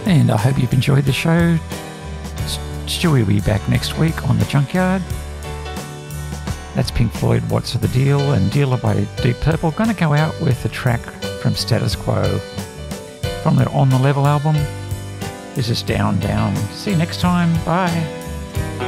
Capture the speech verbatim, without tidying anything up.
And I hope you've enjoyed the show. Stewie will be back next week on The Junkyard. That's Pink Floyd, What's the Deal, and Dealer by Deep Purple. Gonna go out with a track from Status Quo from their On the Level album. This is Down, Down. See you next time. Bye.